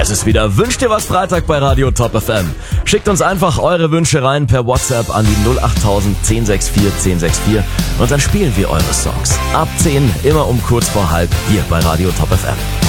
Es ist wieder Wünscht dir was Freitag bei Radio Top FM. Schickt uns einfach eure Wünsche rein per WhatsApp an die 08000 1064 1064 und dann spielen wir eure Songs. Ab 10, immer um kurz vor halb hier bei Radio Top FM.